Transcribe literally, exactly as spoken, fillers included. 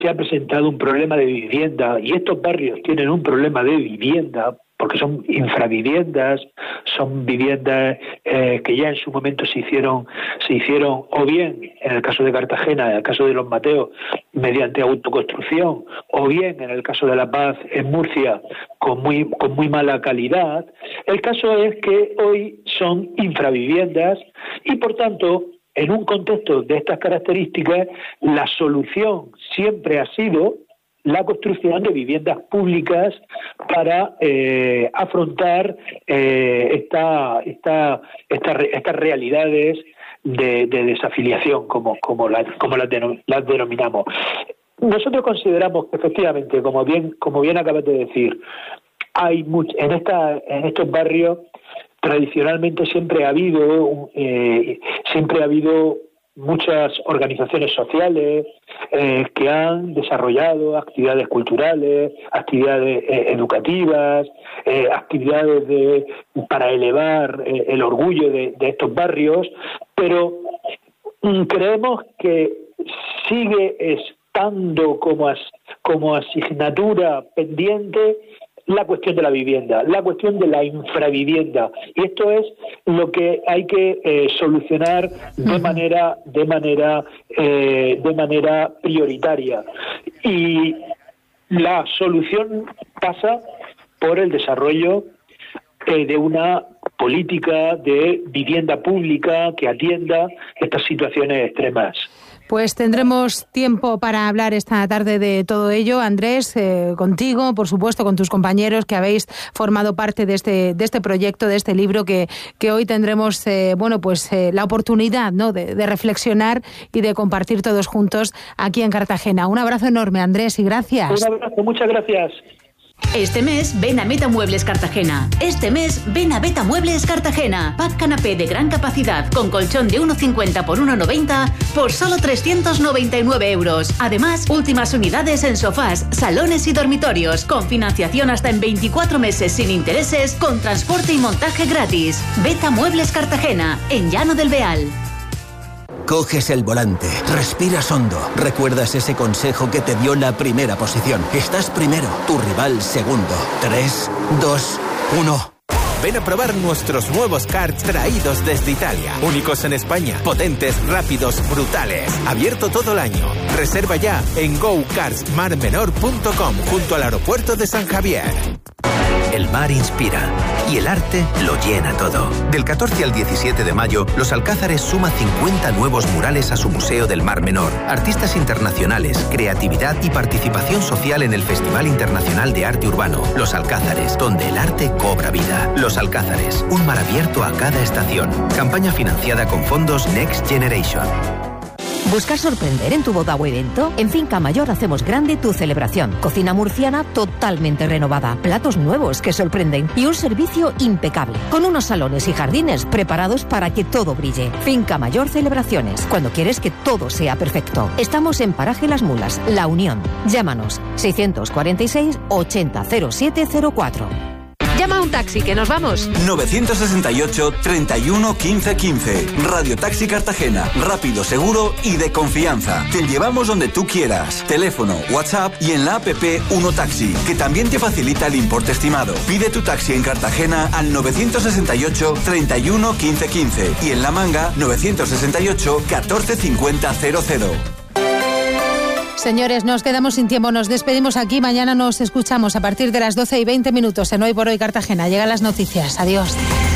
se ha presentado un problema de vivienda, y estos barrios tienen un problema de vivienda, porque son infraviviendas, son viviendas eh, que ya en su momento se hicieron, se hicieron o bien, en el caso de Cartagena, en el caso de Los Mateos, mediante autoconstrucción, o bien, en el caso de La Paz, en Murcia, con muy, con muy mala calidad. El caso es que hoy son infraviviendas y, por tanto, en un contexto de estas características, la solución siempre ha sido la construcción de viviendas públicas para eh, afrontar eh, esta, esta, esta, estas realidades de, de desafiliación, como, como, las, como las, denom, las denominamos. Nosotros consideramos que efectivamente, como bien, como bien acabas de decir, hay much, en, esta, en estos barrios tradicionalmente siempre ha habido eh, siempre ha habido muchas organizaciones sociales eh, que han desarrollado actividades culturales, actividades eh, educativas, eh, actividades de, para elevar eh, el orgullo de, de estos barrios, pero mm, creemos que sigue estando como, as, como asignatura pendiente la cuestión de la vivienda, la cuestión de la infravivienda, y esto es lo que hay que eh, solucionar de manera de manera eh, de manera prioritaria, y la solución pasa por el desarrollo eh, de una política de vivienda pública que atienda estas situaciones extremas. Pues tendremos tiempo para hablar esta tarde de todo ello, Andrés, eh, contigo, por supuesto, con tus compañeros que habéis formado parte de este de este proyecto, de este libro que, que hoy tendremos, eh, bueno, pues eh, la oportunidad, ¿no?, de, de reflexionar y de compartir todos juntos aquí en Cartagena. Un abrazo enorme, Andrés, y gracias. Un abrazo, muchas gracias. Este mes ven a Metamuebles Cartagena. Este mes ven a Metamuebles Cartagena. Pack canapé de gran capacidad con colchón de uno cincuenta por uno noventa por solo trescientos noventa y nueve euros. Además, últimas unidades en sofás, salones y dormitorios, con financiación hasta en veinticuatro meses sin intereses, con transporte y montaje gratis. Metamuebles Cartagena, en Llano del Beal. Coges el volante, respiras hondo, recuerdas ese consejo que te dio la primera posición. Estás primero, tu rival segundo. Tres, dos, uno... Ven a probar nuestros nuevos karts traídos desde Italia. Únicos en España, potentes, rápidos, brutales. Abierto todo el año. Reserva ya en go karts mar menor punto com, junto al aeropuerto de San Javier. El mar inspira y el arte lo llena todo. Del catorce al diecisiete de mayo, Los Alcázares suma cincuenta nuevos murales a su Museo del Mar Menor. Artistas internacionales, creatividad y participación social en el Festival Internacional de Arte Urbano. Los Alcázares, donde el arte cobra vida. Los Alcázares, un mar abierto a cada estación. Campaña financiada con fondos Next Generation. ¿Buscas sorprender en tu boda o evento? En Finca Mayor hacemos grande tu celebración. Cocina murciana totalmente renovada, platos nuevos que sorprenden y un servicio impecable, con unos salones y jardines preparados para que todo brille. Finca Mayor Celebraciones, cuando quieres que todo sea perfecto. Estamos en Paraje Las Mulas, La Unión. Llámanos seiscientos cuarenta y seis ochenta cero siete cero cuatro. Llama a un taxi, que nos vamos. novecientos sesenta y ocho, treinta y uno, quince, quince. Radio Taxi Cartagena. Rápido, seguro y de confianza. Te llevamos donde tú quieras. Teléfono, WhatsApp y en la app Uno Taxi, que también te facilita el importe estimado. Pide tu taxi en Cartagena al novecientos sesenta y ocho, treinta y uno, quince, quince. Y en La Manga, novecientos sesenta y ocho, catorce cincuenta cero cero. Señores, nos quedamos sin tiempo, nos despedimos aquí, mañana nos escuchamos a partir de las doce y veinte minutos en Hoy por Hoy Cartagena. Llegan las noticias, adiós.